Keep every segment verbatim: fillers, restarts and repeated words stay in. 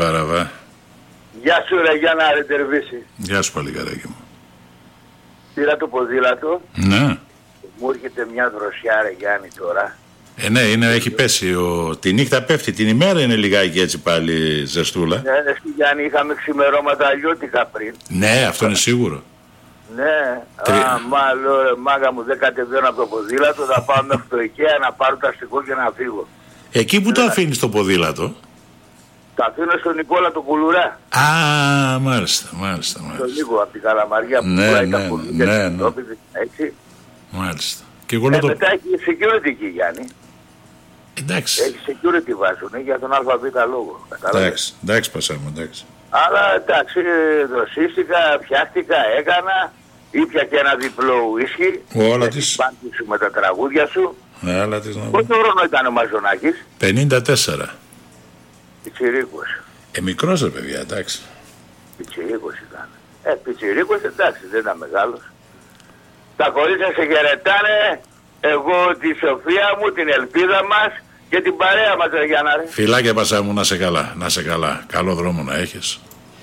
Παραβά. Γεια σου ρε Γιάννα ρε Τερβίση. Γεια σου παλικαράκι μου. Πήρα το ποδήλατο. Ναι. Μου έρχεται μια δροσιά ρε Γιάννη τώρα. Ε, ναι, είναι, έχει πέσει. Ο... Τη νύχτα πέφτει, την ημέρα είναι λιγάκι έτσι πάλι ζεστούλα. Ναι, ρε Γιάννη, είχαμε ξημερώματα αλλιώτικα πριν. Ναι, αυτό είναι σίγουρο. Ναι, Τρι... α, μα λέω ρε μάγα μου δεν κατεβαίνω από το ποδήλατο, θα πάω μέχρι το IKEA να πάρω τα αστικό και να φύγω. Εκεί που το αφήνεις το ποδήλατο? Τα αφήνω στον Νικόλα το Κουλουρά. Α, μάλιστα, μάλιστα, μάλιστα. Στον Νίκο από την Καλαμαριά που ναι, πουλάει ναι, τα πουλούκια ναι, ναι, ναι. έτσι. Μάλιστα. Και εγώ λέω ε, το... μετά έχει security εκεί Γιάννη. Εντάξει. Έχει security βάζουν για τον ΑΒ λόγο. Εντάξει, εντάξει Πασάμου, εντάξει. Αλλά εντάξει, δροσίστηκα, φτιάχτηκα, έκανα, ήπια και ένα διπλό ουίσκι. Όλα της. Πάμπη σου με τα τραγούδια σου. Όλα της να... Πόσο χρόνο ήταν ο Μαζονάκης? πενήντα τέσσερα. Πιτσιρίκος. Ε, μικρός ρε παιδιά, εντάξει. Πιτσιρίκος ήταν. Ε, πιτσιρίκος εντάξει, δεν ήταν μεγάλος. Τα κορίτσια σε χαιρετάνε, εγώ τη Σοφία μου, την ελπίδα μας και την παρέα μας ρε Γιάννα ρε. Φιλάκια Πασάμου, να σε καλά, να σε καλά. Καλό δρόμο να έχεις.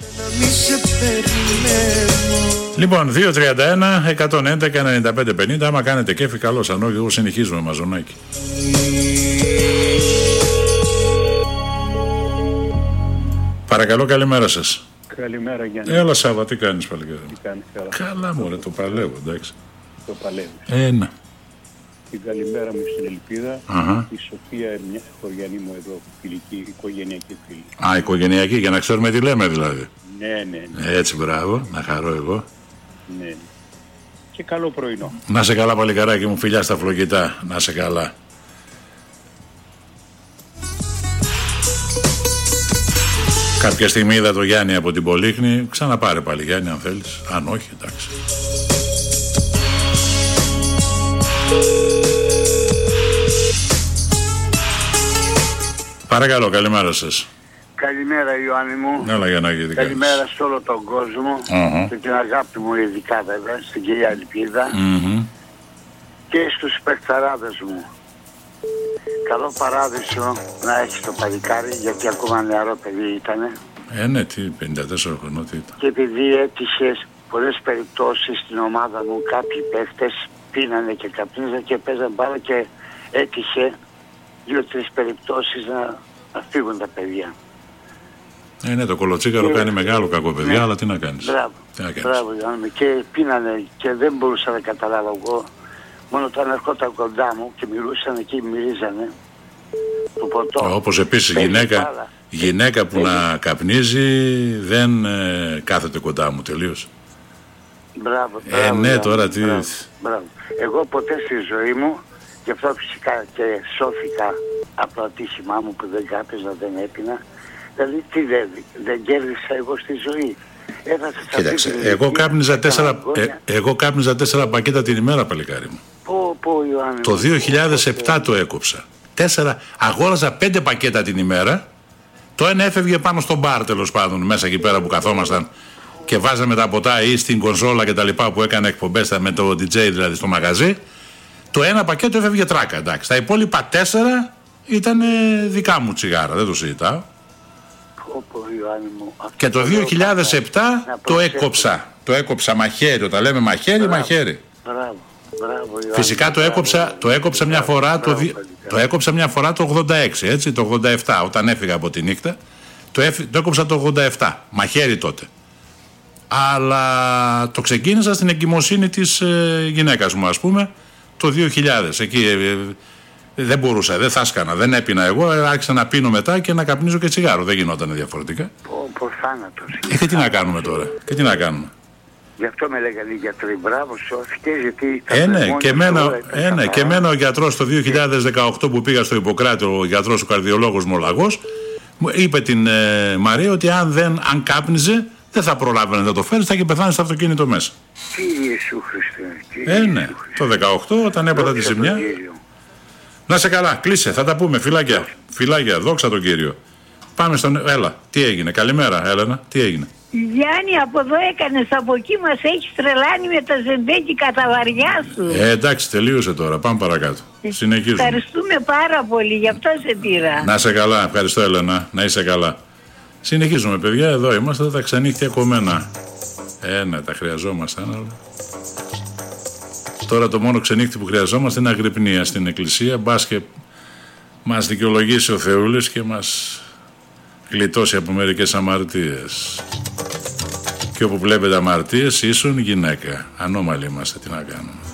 Λοιπόν, δύο τριάντα ένα εκατόν έντεκα ενενήντα πέντε πενήντα. Άμα κάνετε κέφι, καλώς. Αν όχι, εγώ συνεχίζουμε Μαζονάκι. Παρακαλώ, καλημέρα σας. Καλημέρα Γιάννη. Έλα Σάβα, τι κάνεις παλικάρι? Τι κάνεις καλά? Καλά μωρέ, το παλεύω, εντάξει. Το παλεύεις. Ένα. Την καλημέρα μου στην Ελπίδα. Uh-huh. Η Σοφία, μια χωριανή μου εδώ, φιλική, οικογενειακή φίλη. Α, οικογενειακή, για να ξέρουμε τι λέμε δηλαδή. Ναι, ναι, ναι. Έτσι, μπράβο, να χαρώ εγώ. Ναι. Και καλό πρωινό. Να σε καλά παλικαράκι μου, φιλιά στα φλογητά, να σε καλά. Κάποια στιγμή είδα το Γιάννη από την Πολύχνη. Ξαναπάρε πάλι Γιάννη αν θέλεις. Αν όχι, εντάξει. Παρακαλώ, καλημέρα σας. Καλημέρα Ιωάννη μου. Έλα για να γίνει. Καλημέρα σε όλο τον κόσμο. Uh-huh. Και την αγάπη μου ειδικά βέβαια στην κυρία Ελπίδα. Mm-hmm. Και στους παιχταράδες μου. Καλό παράδεισο να έχεις το παλικάρι, γιατί ακόμα νεαρό παιδί ήτανε. Ε, ναι, τι, πενήντα τέσσερα χρονών τι ήταν. Και επειδή έτυχε πολλές περιπτώσεις στην ομάδα μου, κάποιοι παίχτες πίνανε και καπνίζανε και παίζαν μπάλα και έτυχε δύο-τρεις περιπτώσεις να, να φύγουν τα παιδιά. Ε, ναι, το κολοτσίκαρο και... κάνει μεγάλο κακό παιδιά, ναι. Αλλά τι να κάνεις. Μπράβο, τι να κάνεις. Μπράβο Γιάννη, και πίνανε και δεν μπορούσα να καταλάβω εγώ. Μόνο όταν ερχόταν κοντά μου και μιλούσαν εκεί, μυρίζανε το ποτό. Όπως επίσης γυναίκα, γυναίκα που Έχει. να καπνίζει δεν ε, κάθεται κοντά μου τελείως. Μπράβο, μπράβο. Ε, ναι, τώρα τι... Μπράβο, μπράβο. Εγώ ποτέ στη ζωή μου, γι' αυτό φυσικά και σώθηκα από το ατύχημά μου που δεν κάπιζα, δεν έπινα. Δηλαδή τι δεν, δεν κέρδισα εγώ στη ζωή. Κοίταξε, εγώ κάπνιζα τέσσερα, ε, εγώ κάπνιζα τέσσερα πακέτα την ημέρα παλικάρι μου. Πω, πω, Ιωάννη, το δύο χιλιάδες επτά το έκοψα. Τέσσερα, αγόραζα πέντε πακέτα την ημέρα. Το ένα έφευγε πάνω στο μπαρ τέλος πάντων, μέσα εκεί πέρα που καθόμασταν και βάζαμε τα ποτά ή στην κονσόλα και τα λοιπά που έκανε εκπομπές με το ντι τζέι δηλαδή στο μαγαζί. Το ένα πακέτο έφευγε τράκα, εντάξει. Τα υπόλοιπα τέσσερα ήταν δικά μου τσιγάρα, δεν το συζητάω. Και το δύο χιλιάδες επτά το έκοψα. Το έκοψα μαχαίρι, όταν λέμε μαχαίρι, μπράβο, μαχαίρι. Μπράβο, μπράβο, φυσικά το έκοψα, το έκοψα μια φορά το, το έκοψα μια φορά το ογδόντα έξι, έτσι, το ογδόντα επτά όταν έφυγα από τη νύχτα. Το, έφυ, το έκοψα το ογδόντα επτά, μαχαίρι τότε. Αλλά το ξεκίνησα στην εγκυμοσύνη της ε, γυναίκας μου, ας πούμε, το δύο χιλιάδες. Εκεί ε, ε, δεν μπορούσα, δεν θα σκανα, δεν έπινα εγώ, άρχισα να πίνω μετά και να καπνίζω και τσιγάρο. Δεν γινόταν διαφορετικά. Πω, θάνατος. Ε, και τι να κάνουμε τώρα, και τι να κάνουμε. Γι' αυτό με λέγανε οι γιατροί, μπράβο, σώθηκε, γιατί... Ε, ναι, και εμένα, ε, ναι, και εμένα ο γιατρός το δύο χιλιάδες δεκαοκτώ που πήγα στο Ιπποκράτη, ο γιατρός, ο καρδιολόγος μου ο Λαγός, μου είπε την ε, Μαρία ότι αν, δεν, αν κάπνιζε, δεν θα προλάβαινε να το φέρει, θα και πεθάνει στο αυτοκίνητο μέσα. Τι Ιησού Χριστέ. Ε, ναι, το δεκαοκτώ όταν έπαθα τη ζημιά. Να σε καλά, κλείσε, θα τα πούμε, φιλάκια. Φιλάκια, δόξα τον Κύριο. Πάμε στον... Έλα, τι έγινε, καλημέρα Έλενα, τι έγινε. Γιάννη, από εδώ έκανες, από εκεί μας έχεις τρελάνει με τα ζεμπέκικα τα βαριά σου. Ε, εντάξει, τελείωσε τώρα, πάμε παρακάτω. Συνεχίζουμε. Ευχαριστούμε πάρα πολύ, γι' αυτό σε πήρα. Να είσαι καλά, ευχαριστώ Έλενα, να είσαι καλά. Συνεχίζουμε, παιδιά, εδώ είμαστε, τα ξενύχτια κομμένα. Ε, ναι, τα χρειαζόμασταν, αλλά... Τώρα το μόνο ξενύχτη που χρειαζόμαστε είναι αγρυπνία στην εκκλησία, μπας και μας δικαιολογήσει ο Θεούλης και μας γλιτώσει από μερικές αμαρτίες. Και όπου βλέπετε αμαρτίες ίσον γυναίκα. Ανώμαλοι είμαστε, τι να κάνουμε.